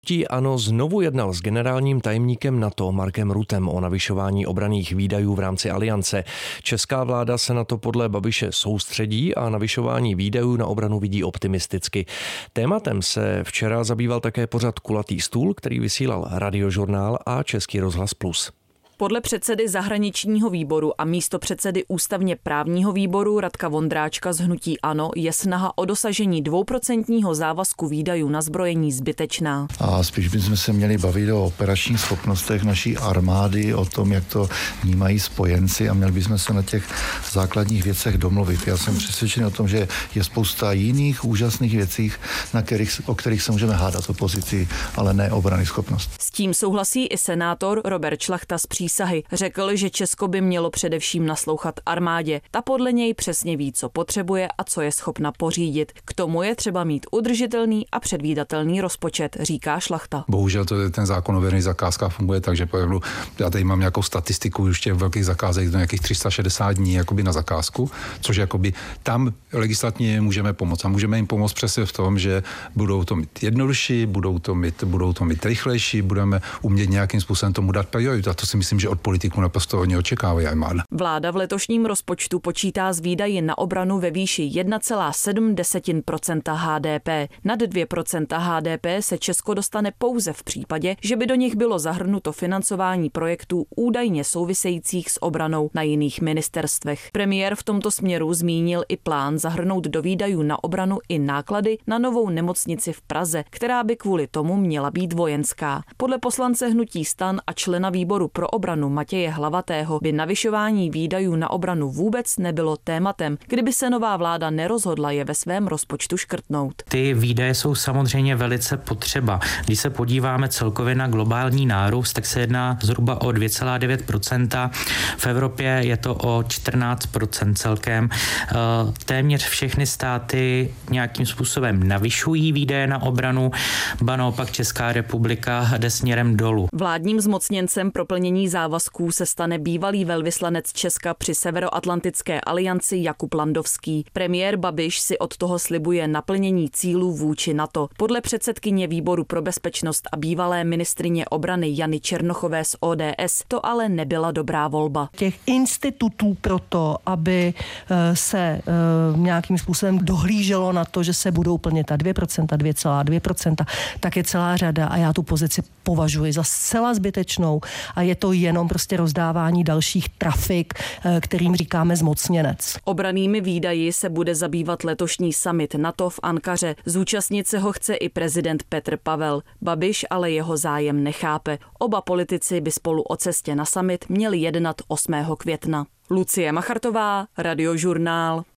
ANO znovu jednal s generálním tajemníkem NATO Markem Ruttem o navyšování obranných výdajů v rámci aliance. Česká vláda se na to podle Babiše soustředí a navyšování výdajů na obranu vidí optimisticky. Tématem se včera zabýval také pořad Kulatý stůl, který vysílal Radiožurnál a Český rozhlas Plus. Podle předsedy zahraničního výboru a místopředsedy ústavně právního výboru Radka Vondráčka z hnutí ANO je snaha o dosažení 2% závazku výdajů na zbrojení zbytečná. A spíš bychom se měli bavit o operačních schopnostech naší armády, o tom, jak to vnímají spojenci a měli bychom se na těch základních věcech domluvit. Já jsem přesvědčený o tom, že je spousta jiných úžasných věcí, o kterých se můžeme hádat o pozici, ale ne obrany schopnost. S tím souhlasí i senátor Robert Šlachta z Přísahy. Řekl, že Česko by mělo především naslouchat armádě. Ta podle něj přesně ví, co potřebuje a co je schopna pořídit. K tomu je třeba mít udržitelný a předvídatelný rozpočet, říká Šlachta. Bohužel to je ten zákon o veřejných zakázkách funguje tak, že já tady mám nějakou statistiku už těch velkých zakázek do nějakých 360 dní jakoby na zakázku, což jakoby tam legislativně můžeme pomoct. A můžeme jim pomoct přesně v tom, že budou to mít jednodušší, budou to mít rychlejší, budeme umět nějakým způsobem tomu dát prioritu. A to si myslím, že od politiků naprosto hodně očekávají armáda. Vláda v letošním rozpočtu počítá s výdaji na obranu ve výši 1,7% HDP. Nad 2% HDP se Česko dostane pouze v případě, že by do nich bylo zahrnuto financování projektů údajně souvisejících s obranou na jiných ministerstvech. Premiér v tomto směru zmínil i plán zahrnout do výdajů na obranu i náklady na novou nemocnici v Praze, která by kvůli tomu měla být vojenská. Podle poslance hnutí STAN a člena výboru pro obranu Matěje Hlavatého by navyšování výdajů na obranu vůbec nebylo tématem, kdyby se nová vláda nerozhodla je ve svém rozpočtu škrtnout. Ty výdaje jsou samozřejmě velice potřeba. Když se podíváme celkově na globální nárůst, tak se jedná zhruba o 2,9%. V Evropě je to o 14% celkem. Téměř všechny státy nějakým způsobem navyšují výdaje na obranu, ba naopak Česká republika jde směrem dolů. Vládním zmocněncem pro plnění závazků se stane bývalý velvyslanec Česka při Severoatlantické alianci Jakub Landovský. Premiér Babiš si od toho slibuje naplnění cílů vůči NATO. Podle předsedkyně výboru pro bezpečnost a bývalé ministryně obrany Jany Černochové z ODS to ale nebyla dobrá volba. Těch institutů pro to, aby se nějakým způsobem dohlíželo na to, že se budou plnit ta 2%, 2,2%, tak je celá řada a já tu pozici považuji za zcela zbytečnou a je to jenom prostě rozdávání dalších trafik, kterým říkáme zmocněnec. Obranými výdaji se bude zabývat letošní summit NATO v Ankaře. Zúčastnit se ho chce i prezident Petr Pavel. Babiš ale jeho zájem nechápe. Oba politici by spolu o cestě na summit měli jednat 8. května. Lucie Machartová, Radiožurnál.